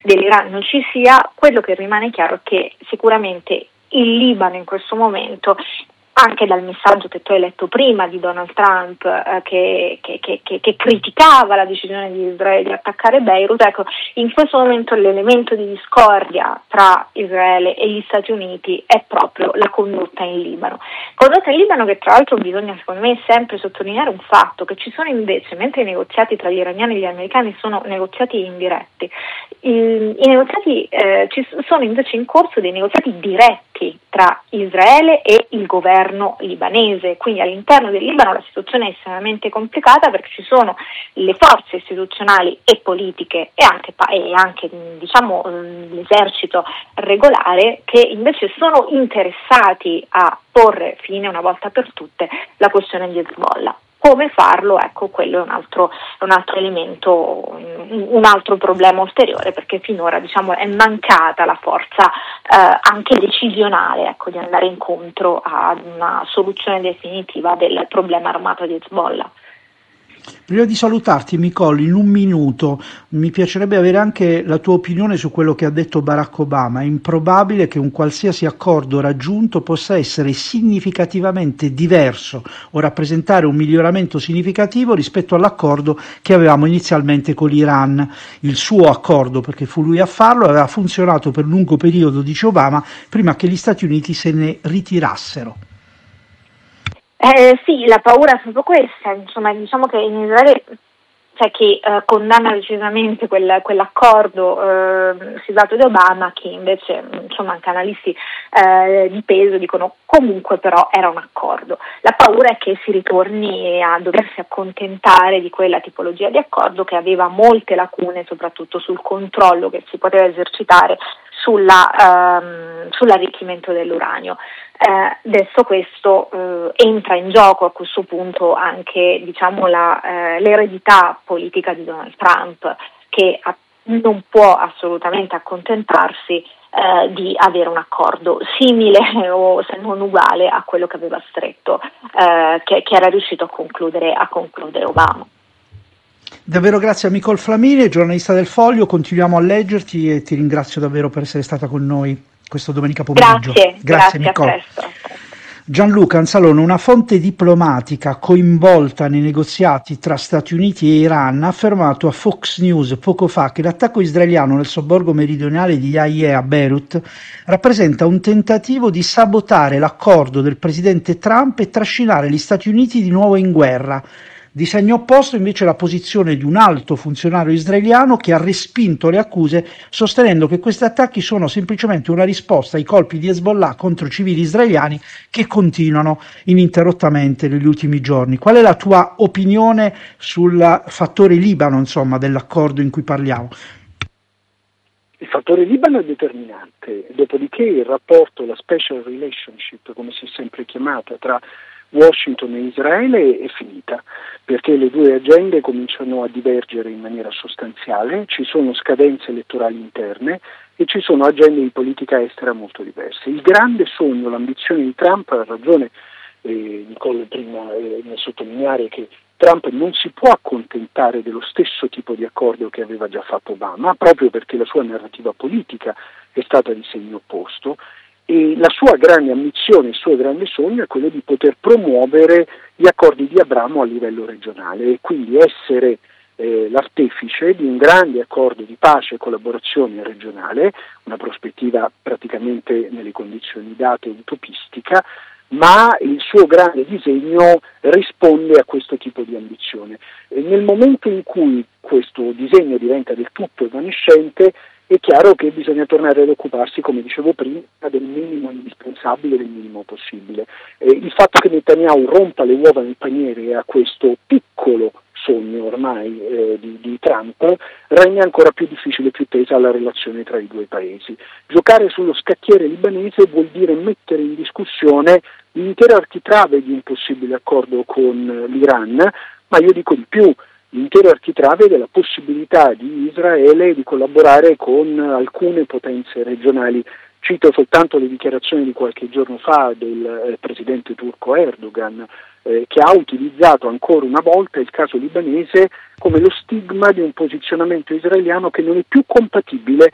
dell'Iran non ci sia, quello che rimane chiaro è che sicuramente il Libano in questo momento, anche dal messaggio che tu hai letto prima di Donald Trump che criticava la decisione di Israele di attaccare Beirut, ecco, in questo momento l'elemento di discordia tra Israele e gli Stati Uniti è proprio la condotta in Libano. Condotta in Libano che tra l'altro bisogna secondo me sempre sottolineare un fatto, che ci sono invece, mentre i negoziati tra gli iraniani e gli americani sono negoziati indiretti, i negoziati ci sono invece in corso dei negoziati diretti tra Israele e il governo libanese, quindi all'interno del Libano la situazione è estremamente complicata perché ci sono le forze istituzionali e politiche e anche diciamo l'esercito regolare che invece sono interessati a porre fine una volta per tutte la questione di Hezbollah. Come farlo? Ecco, quello è un altro elemento, un altro problema ulteriore, perché finora diciamo è mancata la forza anche decisionale, ecco, di andare incontro ad una soluzione definitiva del problema armato di Hezbollah. Prima di salutarti, Nicole, in un minuto mi piacerebbe avere anche la tua opinione su quello che ha detto Barack Obama. È improbabile che un qualsiasi accordo raggiunto possa essere significativamente diverso o rappresentare un miglioramento significativo rispetto all'accordo che avevamo inizialmente con l'Iran. Il suo accordo, perché fu lui a farlo, aveva funzionato per un lungo periodo, dice Obama, prima che gli Stati Uniti se ne ritirassero. Sì, la paura è proprio questa, insomma, diciamo che in Israele c'è chi condanna decisamente quell'accordo siglato di Obama, che invece, insomma, anche analisti di peso dicono comunque però era un accordo. La paura è che si ritorni a doversi accontentare di quella tipologia di accordo che aveva molte lacune, soprattutto sul controllo che si poteva esercitare sull'arricchimento dell'uranio. Adesso questo entra in gioco a questo punto anche diciamo l'eredità politica di Donald Trump, che non può assolutamente accontentarsi di avere un accordo simile o se non uguale a quello che aveva stretto, che era riuscito a concludere Obama. Davvero grazie a Nicole Flamini, giornalista del Foglio, continuiamo a leggerti e ti ringrazio davvero per essere stata con noi questo domenica pomeriggio. Grazie Nicole. A presto. Gianluca Anzalone, una fonte diplomatica coinvolta nei negoziati tra Stati Uniti e Iran, ha affermato a Fox News poco fa che l'attacco israeliano nel sobborgo meridionale di Yahya a Beirut rappresenta un tentativo di sabotare l'accordo del presidente Trump e trascinare gli Stati Uniti di nuovo in guerra. Di segno opposto invece la posizione di un alto funzionario israeliano che ha respinto le accuse, sostenendo che questi attacchi sono semplicemente una risposta ai colpi di Hezbollah contro civili israeliani che continuano ininterrottamente negli ultimi giorni. Qual è la tua opinione sul fattore Libano, insomma, dell'accordo in cui parliamo? Il fattore Libano è determinante, dopodiché il rapporto, la special relationship, come si è sempre chiamata, tra Washington e Israele è finita, perché le due agende cominciano a divergere in maniera sostanziale, ci sono scadenze elettorali interne e ci sono agende di politica estera molto diverse. Il grande sogno, l'ambizione di Trump, ha ragione Nicole prima nel sottolineare che Trump non si può accontentare dello stesso tipo di accordo che aveva già fatto Obama, proprio perché la sua narrativa politica è stata di segno opposto. E la sua grande ambizione, il suo grande sogno è quello di poter promuovere gli accordi di Abramo a livello regionale e quindi essere l'artefice di un grande accordo di pace e collaborazione regionale, una prospettiva praticamente nelle condizioni date utopistica, ma il suo grande disegno risponde a questo tipo di ambizione. E nel momento in cui questo disegno diventa del tutto evanescente, è chiaro che bisogna tornare ad occuparsi, come dicevo prima, del minimo indispensabile, del minimo possibile. Il fatto che Netanyahu rompa le uova nel paniere a questo piccolo sogno ormai di Trump rende ancora più difficile e più tesa la relazione tra i due paesi. Giocare sullo scacchiere libanese vuol dire mettere in discussione l'intero architrave di un possibile accordo con l'Iran, ma io dico di più, l'intero architrave della possibilità di Israele di collaborare con alcune potenze regionali. Cito soltanto le dichiarazioni di qualche giorno fa del presidente turco Erdogan, che ha utilizzato ancora una volta il caso libanese come lo stigma di un posizionamento israeliano che non è più compatibile